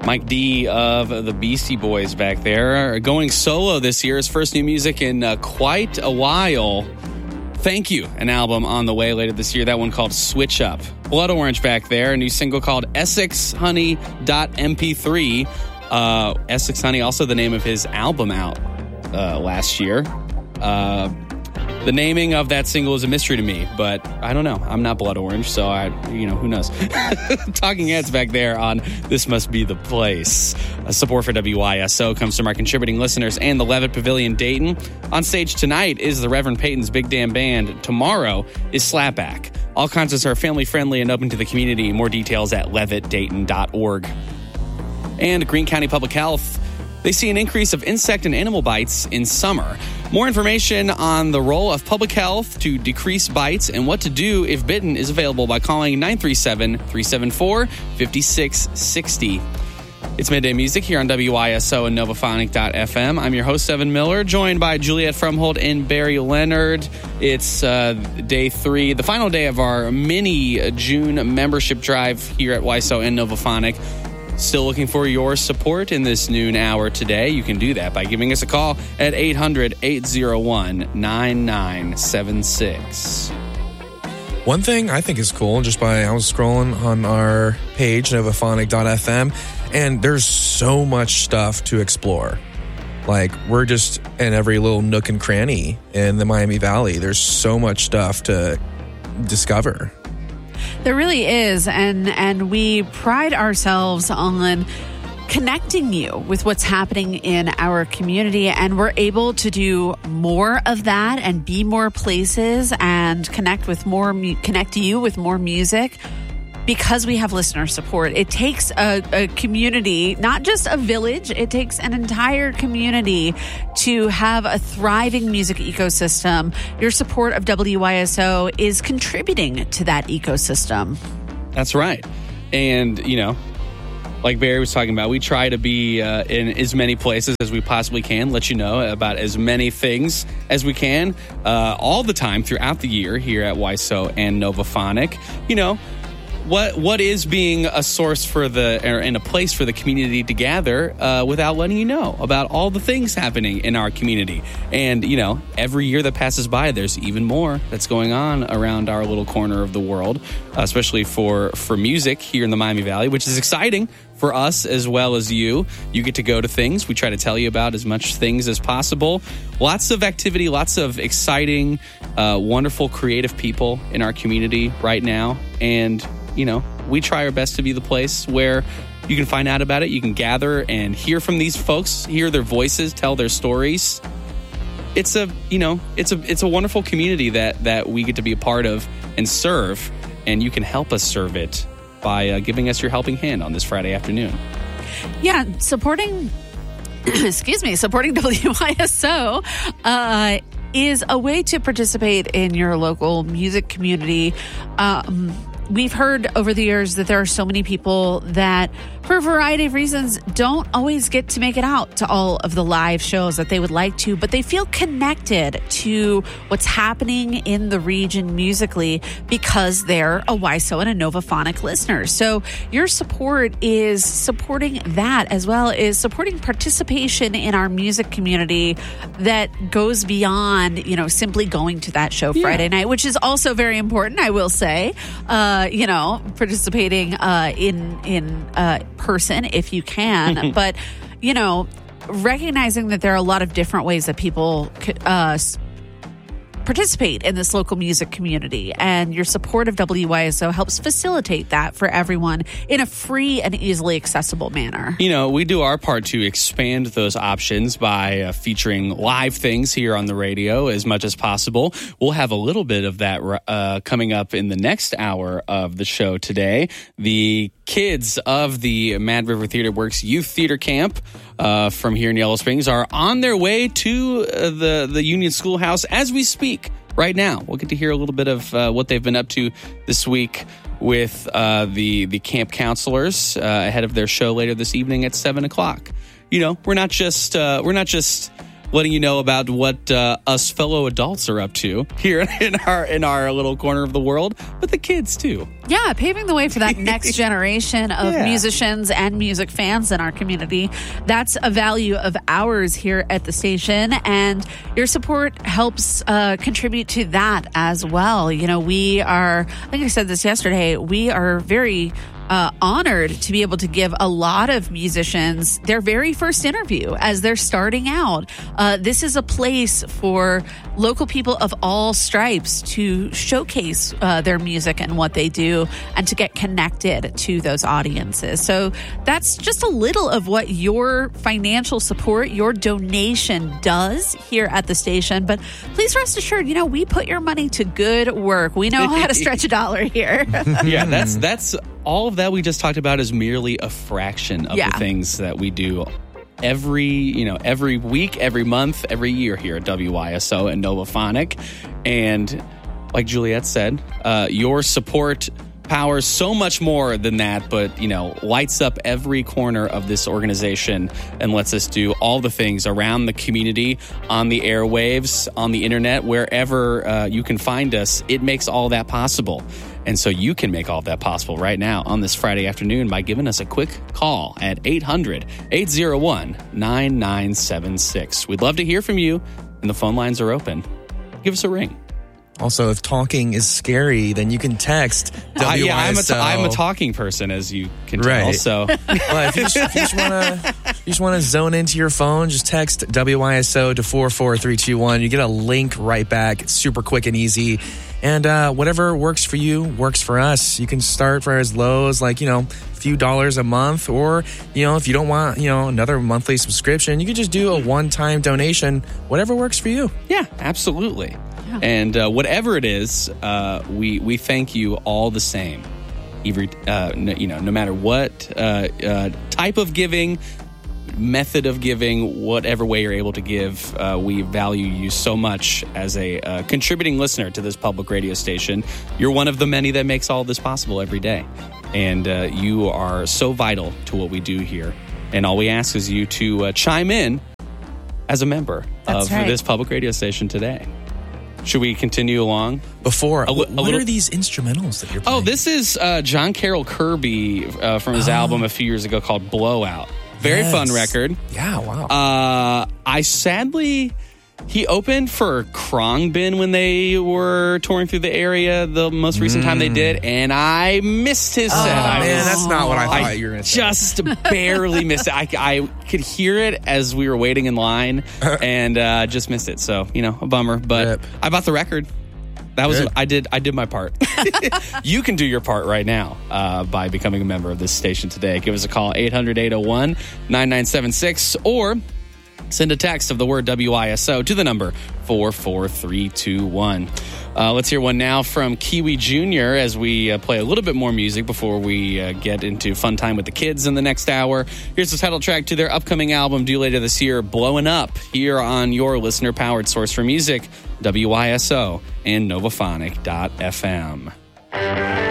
Mike D of the Beastie Boys back there. Going solo this year. His first new music in quite a while. Thank You, an album on the way later this year. That one called Switch Up. Blood Orange back there. A new single called EssexHoney.mp3. Essex Honey, also the name of his album out last year. The naming of that single is a mystery to me, but I don't know. I'm not Blood Orange, so who knows? Talking Heads back there on This Must Be the Place. Support for WYSO comes from our contributing listeners and the Levitt Pavilion Dayton. On stage tonight is the Reverend Peyton's Big Damn Band. Tomorrow is Slapback. All concerts are family-friendly and open to the community. More details at levittdayton.org. And Greene County Public Health, they see an increase of insect and animal bites in summer. More information on the role of public health to decrease bites and what to do if bitten is available by calling 937-374-5660. It's Midday Music here on WYSO and Novaphonic.fm. I'm your host, Evan Miller, joined by Juliet Frumhold and Barry Leonard. It's day 3, the final day of our mini June membership drive here at WYSO and Novaphonic. Still looking for your support in this noon hour today. You can do that by giving us a call at 800-801-9976. One thing I think is cool, I was scrolling on our page, Novaphonic.fm, and there's so much stuff to explore. Like, we're just in every little nook and cranny in the Miami Valley. There's so much stuff to discover. There really is, and we pride ourselves on connecting you with what's happening in our community, and we're able to do more of that and be more places and connect you with more music because we have listener support. It takes a community, not just a village, it takes an entire community to have a thriving music ecosystem. Your support of WYSO is contributing to that ecosystem. That's right. And, like Barry was talking about, we try to be in as many places as we possibly can, let you know about as many things as we can all the time throughout the year here at WYSO and Novaphonic. What is being a source and a place for the community to gather without letting you know about all the things happening in our community. And, every year that passes by, there's even more that's going on around our little corner of the world, especially for music here in the Miami Valley, which is exciting for us as well as you. You get to go to things. We try to tell you about as much things as possible. Lots of activity, lots of exciting, wonderful, creative people in our community right now. And we try our best to be the place where you can find out about it. You can gather and hear from these folks, hear their voices, tell their stories. It's a wonderful community that we get to be a part of and serve, and you can help us serve it by giving us your helping hand on this Friday afternoon. Yeah, supporting WYSO is a way to participate in your local music community. We've heard over the years that there are so many people that, for a variety of reasons, don't always get to make it out to all of the live shows that they would like to, but they feel connected to what's happening in the region musically because they're a WYSO and a Novaphonic listener. So your support is supporting that, as well as supporting participation in our music community that goes beyond, simply going to that show Friday night, which is also very important, I will say. Participating in person if you can, but recognizing that there are a lot of different ways that people could participate in this local music community, and your support of WYSO helps facilitate that for everyone in a free and easily accessible manner. We do our part to expand those options by featuring live things here on the radio as much as possible. We'll have a little bit of that coming up in the next hour of the show today. The kids of the Mad River Theater Works Youth Theater Camp from here in Yellow Springs are on their way to the Union Schoolhouse as we speak right now. We'll get to hear a little bit of what they've been up to this week with the camp counselors ahead of their show later this evening at 7:00. We're not just letting you know about what us fellow adults are up to here in our little corner of the world, but the kids too. Yeah, paving the way for that next generation of Yeah. musicians and music fans in our community. That's a value of ours here at the station, and your support helps contribute to that as well. You know, we are, I think I said this yesterday, we are very honored to be able to give a lot of musicians their very first interview as they're starting out. This is a place for local people of all stripes to showcase their music and what they do and to get connected to those audiences. So that's just a little of what your financial support, your donation does here at the station. But please rest assured, you know, we put your money to good work. We know how to stretch a dollar here. Yeah, that's all of that we just talked about is merely a fraction of the things that we do every week, every month, every year here at WYSO and Novaphonic. And like Juliet said, your support powers so much more than that, but, lights up every corner of this organization and lets us do all the things around the community, on the airwaves, on the internet, wherever you can find us. It makes all that possible. And so you can make all of that possible right now on this Friday afternoon by giving us a quick call at 800-801-9976. We'd love to hear from you, and the phone lines are open. Give us a ring. Also, if talking is scary, then you can text WYSO. I'm a talking person, as you can tell. Right. So, well, if you just want to zone into your phone, just text WYSO to 44321. You get a link right back. It's super quick and easy. And whatever works for you works for us. You can start for as low as a few dollars a month, or if you don't want another monthly subscription, you can just do a one-time donation. Whatever works for you. Yeah, absolutely. Yeah. And whatever it is, we thank you all the same. No matter what type of giving, method of giving, whatever way you're able to give, we value you so much as a contributing listener to this public radio station. You're one of the many that makes all this possible every day, and you are so vital to what we do here. And all we ask is you to chime in as a member of this public radio station today. Should we continue along? What are these instrumentals that you're playing? Oh, this is John Carroll Kirby from his album a few years ago called Blowout. Very fun record. Yeah, wow. He opened for Khruangbin when they were touring through the area the most recent time they did, and I missed his set. That's not what I thought you were going to say. Just barely missed it. I could hear it as we were waiting in line, and just missed it. So, a bummer. But I bought the record. That was I did my part. You can do your part right now by becoming a member of this station today. Give us a call, 800-801-9976, or send a text of the word WISO to the number 44321. Let's hear one now from Kiwi Jr. as we play a little bit more music before we get into fun time with the kids in the next hour. Here's the title track to their upcoming album due later this year, Blowing Up, here on your listener-powered source for music, WISO and Novaphonic.fm.